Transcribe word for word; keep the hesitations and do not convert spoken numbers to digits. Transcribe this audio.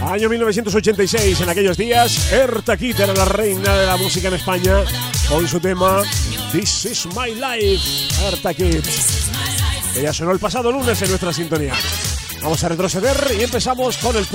Año mil novecientos ochenta y seis, en aquellos días, Eartha Kitt era la reina de la música en España con su tema This Is My Life. Eartha Kitt, que ya sonó el pasado lunes en nuestra sintonía. Vamos a retroceder y empezamos con el